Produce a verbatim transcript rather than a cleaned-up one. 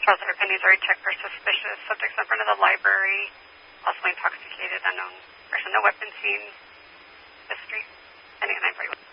Positive pending jury check for suspicious subjects in front of the library. Possibly intoxicated, unknown person, no weapon seen. This street. Ending at nine forty-one.